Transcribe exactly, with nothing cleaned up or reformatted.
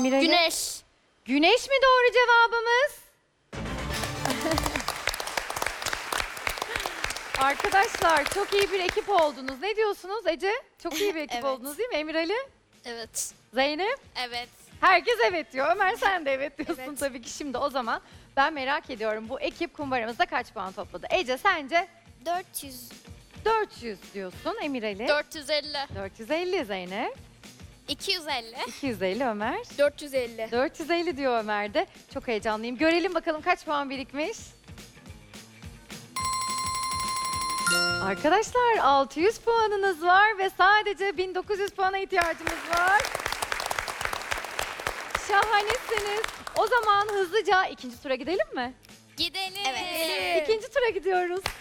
Ali? Güneş. Güneş mi doğru cevabımız? Arkadaşlar çok iyi bir ekip oldunuz. Ne diyorsunuz Ece? Çok iyi bir ekip Evet. oldunuz değil mi Emir Ali? Evet. Zeynep? Evet. Herkes evet diyor. Ömer sen de evet diyorsun Evet. tabii ki. Şimdi o zaman ben merak ediyorum bu ekip kumbaramızda kaç puan topladı? Ece sence dört yüz. dört yüz diyorsun Emir Ali. dört yüz elli. dört yüz elli Zeynep. iki yüz elli. iki yüz elli Ömer. dört yüz elli. dört yüz elli diyor Ömer de. Çok heyecanlıyım. Görelim bakalım kaç puan birikmiş. Arkadaşlar altı yüz puanınız var ve sadece bin dokuz yüz puana ihtiyacımız var. Şahanesiniz. O zaman hızlıca ikinci tura gidelim mi? Gidelim. Evet. İkinci tura gidiyoruz.